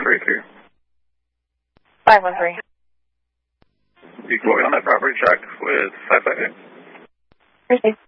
533. 513. Decoy on that property track with 558. Received.